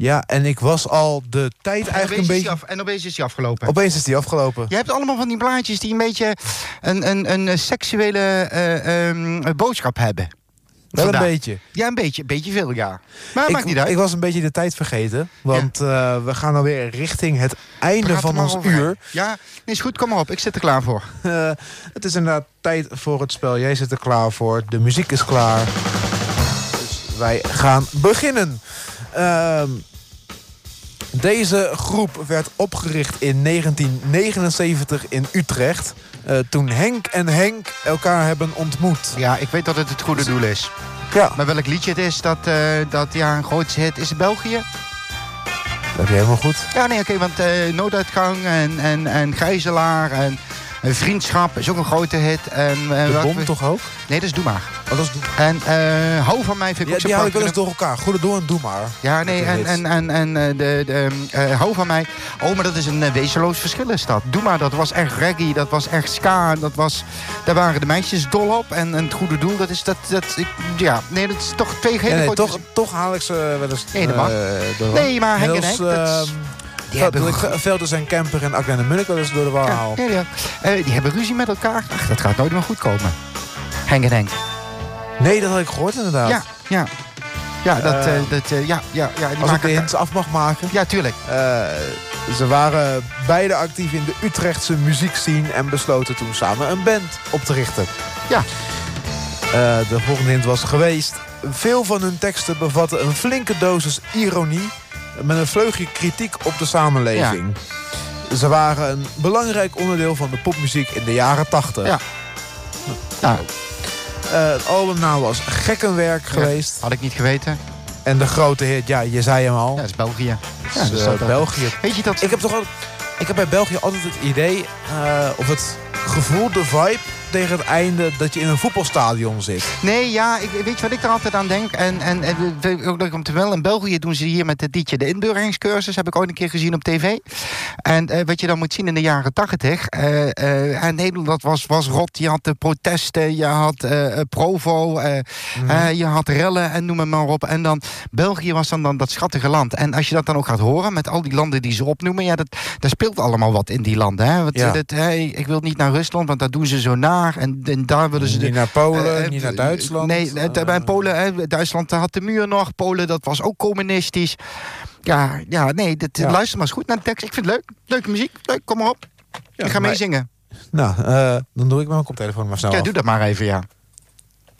Ja, en ik was al de tijd eigenlijk een beetje... En opeens is die afgelopen. Opeens is die afgelopen. Je hebt allemaal van die blaadjes die een beetje een seksuele boodschap hebben. Wel Vandaag. een beetje. Ja, een beetje veel, ja. Maar maakt niet uit. Ik was een beetje de tijd vergeten. Want we gaan alweer richting het einde van ons uur. Ja, is goed, kom maar op. Ik zit er klaar voor. Het is inderdaad tijd voor het spel. Jij zit er klaar voor. De muziek is klaar. Dus wij gaan beginnen. Deze groep werd opgericht in 1979 in Utrecht. Toen Henk en Henk elkaar hebben ontmoet. Ja, ik weet dat het goede doel is. Ja. Maar welk liedje het is, dat een grootste hit is in België. Dat heb je helemaal goed. Ja, nee, oké, want Nooduitgang en Gijzelaar en Vriendschap is ook een grote hit. En, de Bom toch ook? Nee, dat is Doe Maar. Oh, dat is En Hou van mij vind ik ook zo die haal ik wel eens door elkaar. Goede Doel en Doe Maar. Ja, nee, Hou van mij. Oh, maar dat is een wezenloos verschil is dat. Doe Maar, dat was echt reggae, dat was echt ska. Daar waren de meisjes dol op. En het goede doel, dat is dat is toch twee hele grote... Toch haal ik ze wel eens... Nee, dat mag. Nee, maar Henk en Henk... Velders en Kemper en Akda en Munnik wel eens door de war haal. Ja. Die hebben ruzie met elkaar. Ach, dat gaat nooit meer goed komen. Henk en Henk. Nee, dat had ik gehoord inderdaad. Ja. Als ik de hints af mag maken. Ja, tuurlijk. Ze waren beide actief in de Utrechtse muziekscene en besloten toen samen een band op te richten. Ja. De volgende hint was geweest. Veel van hun teksten bevatten een flinke dosis ironie met een vleugje kritiek op de samenleving. Ja. Ze waren een belangrijk onderdeel van de popmuziek in de jaren 80. Ja. Het albumnaam was Gekkenwerk geweest. Had ik niet geweten. En de grote hit, ja, je zei hem al. Ja, dat is België. Dat is België. Weet je dat... Ik heb bij België altijd het idee, of het gevoel, de vibe tegen het einde, dat je in een voetbalstadion zit. Nee, ja, weet je wat ik er altijd aan denk? En ook leuk om te melden, in België doen ze hier met het liedje de inburgeringscursus, heb ik ooit een keer gezien op tv. En wat je dan moet zien in de jaren 80, en Nederland was rot. Je had de protesten, je had Provo, je had rellen en noem het maar op. En dan, België was dan dat schattige land. En als je dat dan ook gaat horen, met al die landen die ze opnoemen, ja, daar speelt allemaal wat in die landen. Hè? Ik wil niet naar Rusland, want daar doen ze zo naar. En daar willen ze niet naar Polen, niet naar Duitsland. Nee, bij Polen, Duitsland had de muur nog. Polen, dat was ook communistisch. Luister maar eens goed naar de tekst. Ik vind het leuk. Leuke muziek. Leuk, kom maar op. Ik ga meezingen. Nou, dan doe ik mijn koptelefoon maar snel Ja, af. doe dat maar even, ja.